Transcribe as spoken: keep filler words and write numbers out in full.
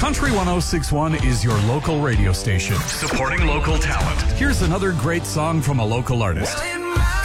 Country one oh six point one is your local radio station, supporting local talent. Here's another great song from a local artist. Well,